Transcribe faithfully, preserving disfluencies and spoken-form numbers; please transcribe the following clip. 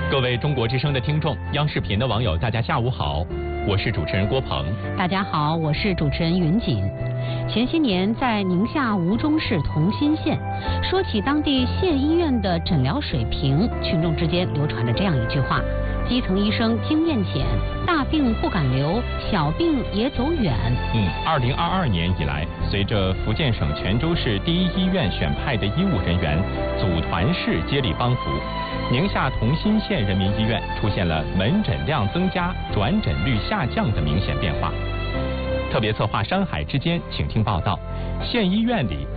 各位中国之声的听众，央视频的网友，大家下午好，我是主持人郭鹏。 大家好，我是主持人云锦。前些年在宁夏吴忠市同心县，说起当地县医院的诊疗水平，群众之间流传着这样一句话：基层医生经验浅，大病不敢留，小病也走远。 嗯，二零二二年以来，随着福建省泉州市第一医院选派的医务人员组团式接力帮扶，宁夏同心县人民医院出现了门诊量增加、转诊率下降的明显变化。特别策划《山海之间》，请听报道。县医院里